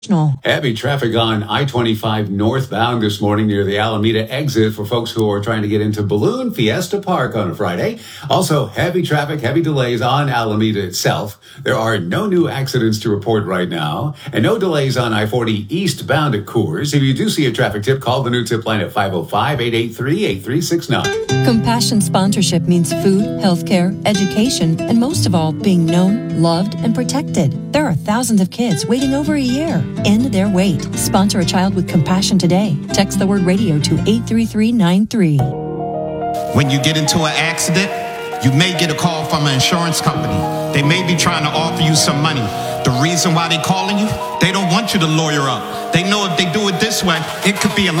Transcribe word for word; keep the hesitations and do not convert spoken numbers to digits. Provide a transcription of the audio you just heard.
Heavy traffic on I twenty-five northbound this morning near the Alameda exit for folks who are trying to get into Balloon Fiesta Park on a Friday. Also, heavy traffic, heavy delays on Alameda itself. There are no new accidents to report right now, and no delays on I forty eastbound at Coors. If you do see a traffic tip, call the new tip line at five oh five, eight eight three, eight three six nine. Compassion sponsorship means food, healthcare, education, and most of all, being known, loved, and protected. There are thousands of kids waiting over a year. End their wait. Sponsor a child with compassion today. Text the word radio to eight three three nine three. When you get into an accident, you may get a call from an insurance company. They may be trying to offer you some money. The reason why they're calling you, they don't want you to lawyer up. They know if they do it this way, it could be a